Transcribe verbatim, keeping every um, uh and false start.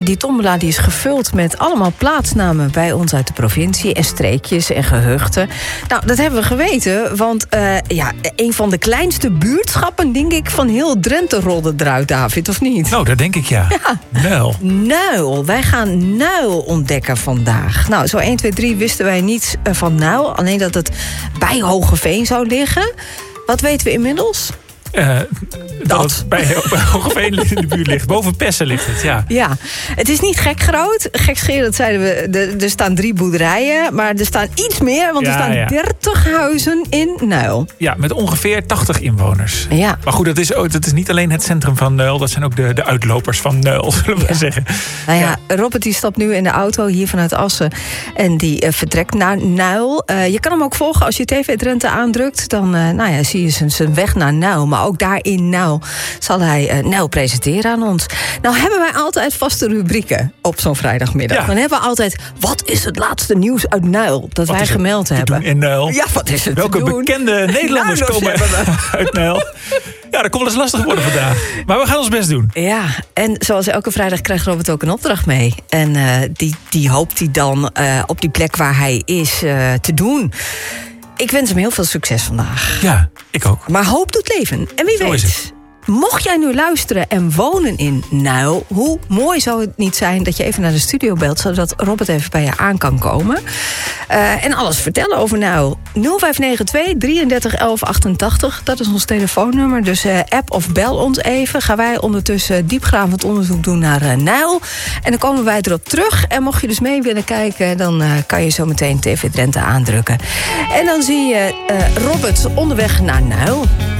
die tombola die is gevuld met allemaal plaatsnamen bij ons uit de provincie. En streekjes en gehuchten. Nou, dat hebben we geweten. Want uh, ja, een van de kleinste buurtschappen, denk ik, van heel Drenthe rolde eruit, David, of niet? Nou, dat denk ik, ja. ja. Nuil. Nuil. Wij gaan Nuil ontdekken vandaag. Nou, zo één, twee, drie wisten wij niets van Nuil. Alleen dat het bij Hoogeveen zou liggen. Wat weten we inmiddels? Uh, dat het bij, bij Hoogeveen in de buurt ligt. Boven Pessen ligt het, ja. Ja, het is niet gek groot. Gekscherend zeiden we, de, er staan drie boerderijen. Maar er staan iets meer, want ja, er staan ja. dertig huizen in Nuil. Ja, met ongeveer tachtig inwoners. Ja. Maar goed, dat is, dat is niet alleen het centrum van Nuil. Dat zijn ook de, de uitlopers van Nuil, zullen we ja. zeggen. Nou ja, ja, Robert die stapt nu in de auto hier vanuit Assen. En die uh, vertrekt naar Nuil. Uh, je kan hem ook volgen als je T V Drenthe aandrukt. Dan uh, nou ja, zie je zijn, zijn weg naar Nuil. Maar ook daar in Nuil zal hij uh, Nuil presenteren aan ons. Nou hebben wij altijd vaste rubrieken op zo'n vrijdagmiddag. Ja. Dan hebben we altijd, wat is het laatste nieuws uit Nuil dat wat wij gemeld hebben? In Nuil? Ja, wat is het Welke te doen? bekende Nederlanders komen uit Nuil? Ja, dat kon wel eens lastig worden vandaag. Maar we gaan ons best doen. Ja, en zoals elke vrijdag krijgt Robert ook een opdracht mee. En uh, die, die hoopt hij dan uh, op die plek waar hij is uh, te doen. Ik wens hem heel veel succes vandaag. Ja, ik ook. Maar hoop doet leven. En wie Zo weet, mocht jij nu luisteren en wonen in Nuil, hoe mooi zou het niet zijn dat je even naar de studio belt, zodat Robert even bij je aan kan komen. Uh, en alles vertellen over Nuil. nul vijf negen twee, drieëndertig, elf, achtentachtig, dat is ons telefoonnummer. Dus uh, app of bel ons even. Gaan wij ondertussen diepgravend onderzoek doen naar uh, Nuil. En dan komen wij erop terug. En mocht je dus mee willen kijken, dan uh, kan je zo meteen T V Drenthe aandrukken. En dan zie je uh, Robert onderweg naar Nuil.